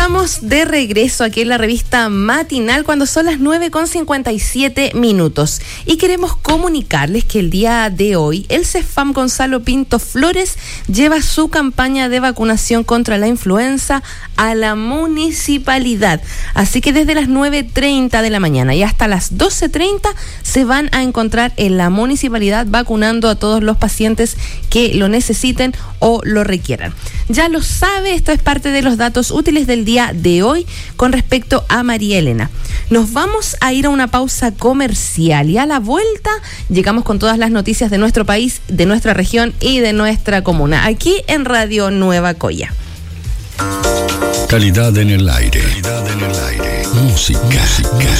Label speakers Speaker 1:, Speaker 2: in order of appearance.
Speaker 1: estamos de regreso aquí en la revista matinal cuando son las 9:57 y queremos comunicarles que el día de hoy el CEFAM Gonzalo Pinto Flores lleva su campaña de vacunación contra la influenza a la municipalidad. Así que desde las 9:30 de la mañana y hasta las 12:30 se van a encontrar en la municipalidad vacunando a todos los pacientes que lo necesiten o lo requieran. Ya lo sabe, esto es parte de los datos útiles del día de hoy con respecto a María Elena. Nos vamos a ir a una pausa comercial y a la vuelta llegamos con todas las noticias de nuestro país, de nuestra región y de nuestra comuna, aquí en Radio Nueva Coya.
Speaker 2: Calidad en el aire. Música.